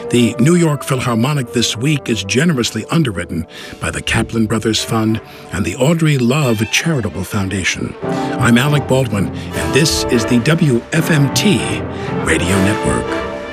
The New York Philharmonic this week is generously underwritten by the Kaplan Brothers Fund and the Audrey Love Charitable Foundation. I'm Alec Baldwin, and this is the WFMT Radio Network.